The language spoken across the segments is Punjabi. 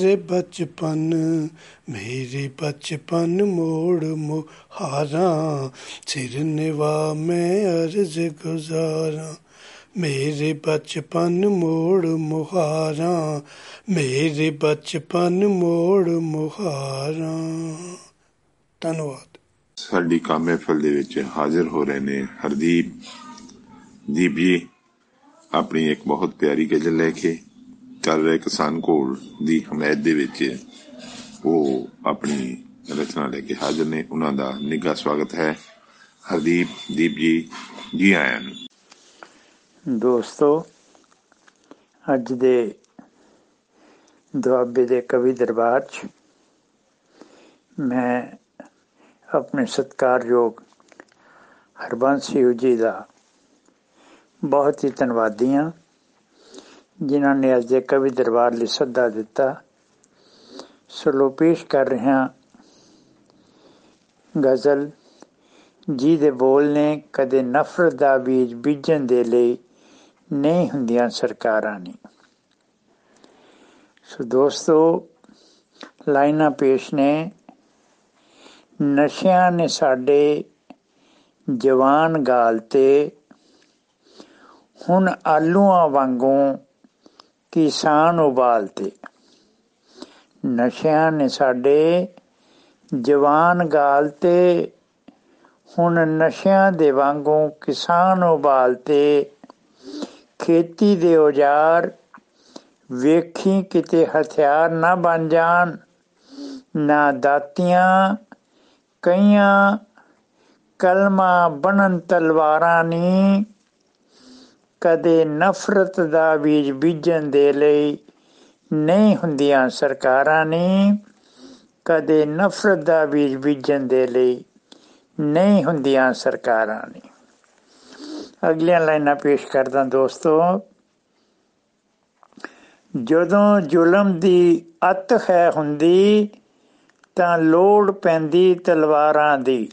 ਮੇਰੇ ਬਚਪਨ ਮੋੜ ਮੁਹਾਰਾਂ, ਸਿਰ ਨਿਵਾ ਮੈਂ ਅਰਜ਼ ਗੁਜ਼ਾਰਾਂ। ਮੇਰੇ ਬਚਪਨ ਮੋੜ ਮੁਹਾਰਾਂ, ਮੇਰੇ ਬਚਪਨ ਮੋੜ ਮੁਹਾਰਾਂ। ਧੰਨਵਾਦ। ਸਾਡੀ ਕਾਮ ਮਹਿਫਲ ਦੇ ਵਿੱਚ ਹਾਜ਼ਰ ਹੋ ਰਹੇ ਨੇ ਹਰਦੀਪ ਜੀ ਆਪਣੀ ਇੱਕ ਬਹੁਤ ਪਿਆਰੀ ਗਜ਼ਲ ਲੈ ਕੇ। ਚੱਲ ਰਹੇ ਕਿਸਾਨ ਘੋਲ ਦੀ ਹਮਾਇਤ ਦੇ ਵਿੱਚ ਉਹ ਆਪਣੀ ਰਚਨਾ ਲੈ ਕੇ ਹਾਜ਼ਰ ਨੇ। ਉਹਨਾਂ ਦਾ ਨਿੱਘਾ ਸਵਾਗਤ ਹੈ। ਹਰਦੀਪ ਜੀ ਆਇਆਂ ਨੂੰ। ਦੋਸਤੋ, ਅੱਜ ਦੇ ਦੁਆਬੇ ਦੇ ਕਵੀ ਦਰਬਾਰ 'ਚ ਮੈਂ ਆਪਣੇ ਸਤਿਕਾਰਯੋਗ ਹਰਬੰਸ ਸਿੰਘ ਜੀ ਦਾ ਬਹੁਤ ਹੀ ਧੰਨਵਾਦੀ ਹਾਂ, ਜਿਨ੍ਹਾਂ ਨੇ ਅੱਜ ਦੇ ਕਵੀ ਦਰਬਾਰ ਲਈ ਸੱਦਾ ਦਿੱਤਾ। ਸੋ ਪੇਸ਼ ਕਰ ਰਿਹਾ ਗਜ਼ਲ ਜਿਹਦੇ ਬੋਲ ਨੇ, ਕਦੇ ਨਫ਼ਰਤ ਦਾ ਬੀਜ ਬੀਜਣ ਦੇ ਲਈ ਨਹੀਂ ਹੁੰਦੀਆਂ ਸਰਕਾਰਾਂ ਨੇ। ਸੋ ਦੋਸਤੋ, ਲਾਈਨਾਂ ਪੇਸ਼ ਨੇ। ਨਸ਼ਿਆਂ ਨੇ ਸਾਡੇ ਜਵਾਨ ਗਾਲ ਤੇ, ਹੁਣ ਆਲੂਆਂ ਵਾਂਗੂ ਕਿਸਾਨ ਉਬਾਲਤੇ। ਨਸ਼ਿਆਂ ਨੇ ਸਾਡੇ ਜਵਾਨ ਗਾਲ ਤੇ, ਹੁਣ ਨਸ਼ਿਆਂ ਦੇ ਵਾਂਗੂ ਕਿਸਾਨ ਉਬਾਲਤੇ। ਖੇਤੀ ਦੇ ਔਜ਼ਾਰ ਵੇਖੀ ਕਿਤੇ ਹਥਿਆਰ ਨਾ ਬਣ ਜਾਣ, ਨਾ ਦਾਤੀਆਂ ਕਈਆਂ ਕਲਮਾਂ ਬਣਨ ਤਲਵਾਰਾਂ ਨੀ। ਕਦੇ ਨਫ਼ਰਤ ਦਾ ਬੀਜ ਬੀਜਣ ਦੇ ਲਈ ਨਹੀਂ ਹੁੰਦੀਆਂ ਸਰਕਾਰਾਂ ਨੀ। ਕਦੇ ਨਫ਼ਰਤ ਦਾ ਬੀਜ ਬੀਜਣ ਦੇ ਲਈ ਨਹੀਂ ਹੁੰਦੀਆਂ ਸਰਕਾਰਾਂ ਨੇ। ਅਗਲੀਆਂ ਲਾਈਨਾਂ ਪੇਸ਼ ਕਰਦਾ ਦੋਸਤੋ। ਜਦੋਂ ਜ਼ੁਲਮ ਦੀ ਅੱਤ ਹੈ ਹੁੰਦੀ, ਤਾਂ ਲੋੜ ਪੈਂਦੀ ਤਲਵਾਰਾਂ ਦੀ।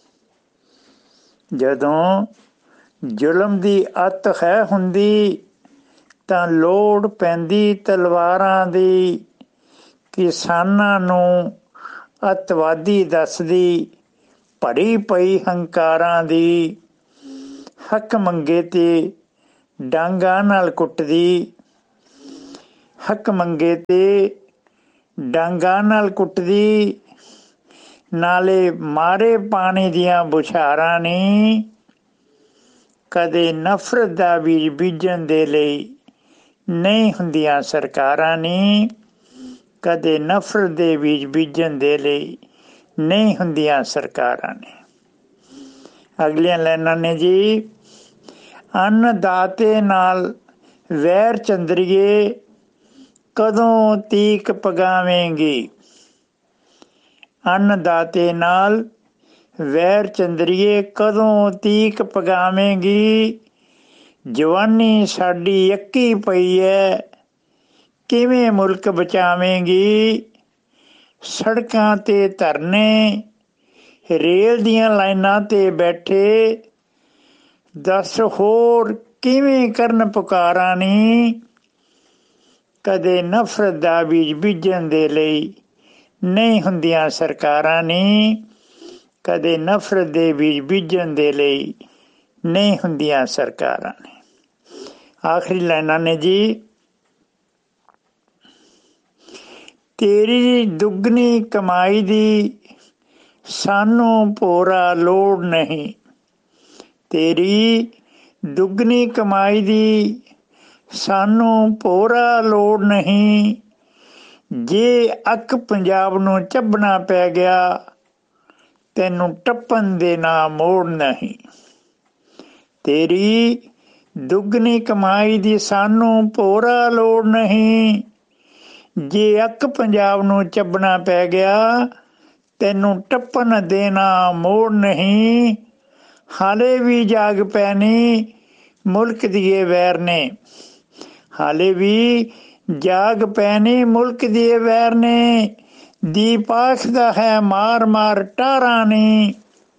ਜਦੋਂ ਜ਼ੁਲਮ ਦੀ ਅੱਤ ਹੈ ਹੁੰਦੀ, ਤਾਂ ਲੋੜ ਪੈਂਦੀ ਤਲਵਾਰਾਂ ਦੀ। ਕਿਸਾਨਾਂ ਨੂੰ ਅੱਤਵਾਦੀ ਦੱਸਦੀ, ਭਰੀ ਪਈ ਹੰਕਾਰਾਂ ਦੀ। ਹੱਕ ਮੰਗੇ ਤੇ ਡਾਂਗਾਂ ਨਾਲ ਕੁੱਟਦੀ, ਹੱਕ ਮੰਗੇ ਤੇ ਡਾਂਗਾਂ ਨਾਲ ਕੁੱਟਦੀ। ਨਾਲੇ ਮਾਰੇ ਪਾਣੀ ਦੀਆਂ ਬੁਛਾਰਾਂ ਨੀ। ਕਦੇ ਨਫ਼ਰਤ ਦਾ ਬੀਜ ਬੀਜਣ ਦੇ ਲਈ ਨਹੀਂ ਹੁੰਦੀਆਂ ਸਰਕਾਰਾਂ ਨੀ। ਕਦੇ ਨਫ਼ਰਤ ਦੇ ਬੀਜ ਬੀਜਣ ਦੇ ਲਈ ਨਹੀਂ ਹੁੰਦੀਆਂ ਸਰਕਾਰਾਂ ਨੇ। ਅਗਲੀਆਂ ਲਾਈਨਾਂ ਨੇ ਜੀ। ਅੰਨਦਾਤੇ ਨਾਲ ਵੈਰ ਚੰਦਰੀਏ, ਕਦੋਂ ਤੀਕ ਪਗਾਵੇਂਗੀ। ਅੰਨਦਾਤੇ ਨਾਲ ਵੈਰ ਚੰਦਰੀਏ, ਕਦੋਂ ਤੀਕ ਪਗਾਵੇਂਗੀ। ਜਵਾਨੀ ਸਾਡੀ ਅੱਕੀ ਪਈ ਐ, ਕਿਵੇਂ ਮੁਲਕ ਬਚਾਵੇਂਗੀ। ਸੜਕਾਂ ਤੇ ਧਰਨੇ, ਰੇਲ ਦੀਆਂ ਲਾਈਨਾਂ ਤੇ ਬੈਠੇ, ਦੱਸ ਹੋਰ ਕਿਵੇਂ ਕਰਨ ਪੁਕਾਰਾਂ ਨੀ। ਕਦੇ ਨਫ਼ਰਤ ਦਾ ਬੀਜ ਬੀਜਣ ਦੇ ਲਈ ਨਹੀਂ ਹੁੰਦੀਆਂ ਸਰਕਾਰਾਂ ਨੀ। ਕਦੇ ਨਫ਼ਰਤ ਦੇ ਬੀਜ ਬੀਜਣ ਦੇ ਲਈ ਨਹੀਂ ਹੁੰਦੀਆਂ ਸਰਕਾਰਾਂ ਨੇ। ਆਖਰੀ ਲਾਈਨਾਂ ਨੇ ਜੀ। ਤੇਰੀ ਦੁੱਗਣੀ ਕਮਾਈ ਦੀ ਸਾਨੂੰ ਭੋਰਾ ਲੋੜ ਨਹੀਂ। ਤੇਰੀ ਦੁੱਗਣੀ ਕਮਾਈ ਦੀ ਸਾਨੂੰ ਭੋਰਾ ਲੋੜ ਨਹੀਂ। ਜੇ ਅੱਕ ਪੰਜਾਬ ਨੂੰ ਚੱਬਣਾ ਪੈ ਗਿਆ, ਤੈਨੂੰ ਟੱਪਣ ਦੇ ਨਾ ਮੋੜ ਨਹੀਂ। ਤੇਰੀ ਦੁੱਗਣੀ ਕਮਾਈ ਦੀ ਸਾਨੂੰ ਭੋਰਾ ਲੋੜ ਨਹੀਂ। ਜੇ ਅੱਕ ਪੰਜਾਬ ਨੂੰ ਚੱਬਣਾ ਪੈ ਗਿਆ, ਤੈਨੂੰ ਟੱਪਣ ਦੇਣਾ ਮੋੜ ਨਹੀਂ। ਹਾਲੇ ਵੀ ਜਾਗ ਪੈਣੀ ਮੁਲਕ ਦੀਏ ਵੈਰ ਨੇ। ਹਾਲੇ ਵੀ ਜਾਗ ਪੈਣੀ ਮੁਲਕ ਦੀਏ ਵੈਰ ਨੇ। ਦੀਪ ਆਖਦਾ ਹੈ ਮਾਰ ਮਾਰ ਟਾਰਾਂ ਨੀ।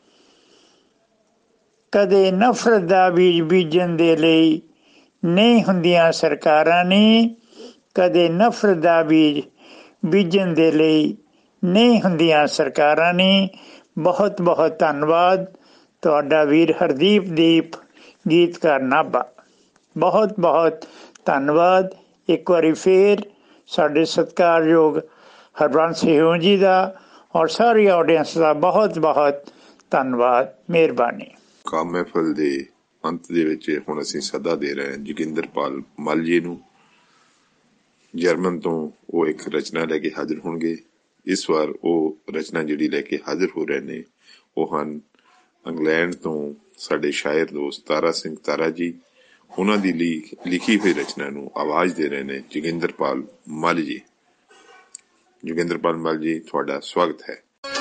ਕਦੇ ਨਫ਼ਰਤ ਦਾ ਬੀਜ ਬੀਜਣ ਦੇ ਲਈ ਨਹੀਂ ਹੁੰਦੀਆਂ ਸਰਕਾਰਾਂ ਨੀ। ਕਦੇ ਨਫ਼ਰਤ ਦਾ ਬੀਜ ਬੀਜਣ ਦੇ ਲਈ ਨਹੀਂ ਹੁੰਦੀਆਂ ਸਰਕਾਰਾਂ ਨੇ। ਬਹੁਤ ਬਹੁਤ ਧੰਨਵਾਦ। ਤੁਹਾਡਾ ਵੀਰ ਹਰਦੀਪ ਦੀਪ, ਗੀਤਕਾਰ ਨਾਭਾ। ਬਹੁਤ ਬਹੁਤ ਧੰਨਵਾਦ ਇੱਕ ਵਾਰੀ ਫੇਰ ਸਾਡੇ ਸਤਿਕਾਰਯੋਗ ਹਰਬੰਸ ਸਿੰਘ ਜੀ ਦਾ ਔਰ ਸਾਰੀ ਆਡੀਅנס ਦਾ ਬਹੁਤ ਬਹੁਤ ਧੰਨਵਾਦ। ਮਿਹਰਬਾਨੀ। ਕਾਮ ਮਹਿਫਲ ਦੇ ਅੰਤ ਦੇ ਵਿੱਚ ਹੁਣ ਅਸੀਂ ਸੱਦਾ ਦੇ ਰਹੇ ਹਾਂ ਜੋਗਿੰਦਰਪਾਲ ਮੱਲ ਜੀ ਨੂੰ। ਜਰਮਨ ਤੋਂ ਉਹ ਇੱਕ ਰਚਨਾ ਲੈ ਕੇ ਹਾਜ਼ਰ ਹੋਣਗੇ। ਇਸ ਵਾਰ ਉਹ ਰਚਨਾ ਜਿਹੜੀ ਲੈ ਕੇ ਹਾਜ਼ਰ ਹੋ ਰਹੇ ਨੇ ਉਹ ਹਨ ਇੰਗਲੈਂਡ ਤੋਂ ਸਾਡੇ ਸ਼ਾਇਰ ਦੋਸਤ ਤਾਰਾ ਸਿੰਘ ਤਾਰਾ ਜੀ। ਉਹਨਾਂ ਦੀ ਲਿਖੀ ਹੋਈ ਰਚਨਾ ਨੂੰ ਆਵਾਜ਼ ਦੇ ਰਹੇ ਨੇ ਜੋਗਿੰਦਰਪਾਲ ਮੱਲ ਜੀ। ਜੋਗਿੰਦਰਪਾਲ ਮੱਲ ਜੀ, ਤੁਹਾਡਾ ਸਵਾਗਤ ਹੈ।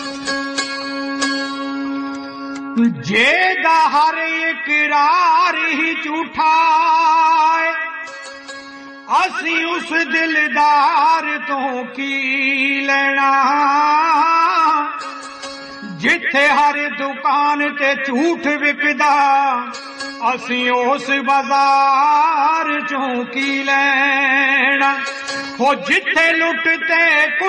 ਜਿਹਦਾ ਹਰ ਇਕਰਾਰ ਹੀ ਝੂਠਾ ਏ, ਅਸੀਂ ਉਸ ਦਿਲਦਾਰ ਤੋਂ ਕੀ ਲੈਣਾ। ਜਿੱਥੇ ਹਰ ਦੁਕਾਨ ਤੇ ਝੂਠ ਵਿਕਦਾ, ਅਸੀਂ ਉਸ ਬਾਜ਼ਾਰ ਚੋਂ ਕੀ ਲੈਣਾ। ਹੋ ਜਿੱਥੇ ਲੁੱਟ ਤੇ